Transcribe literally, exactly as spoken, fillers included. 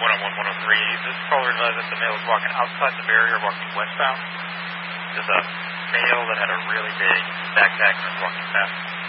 one oh one, one oh three. This caller advised that the male was walking outside the barrier, walking westbound. There's a male that had a really big backpack and was walking fast.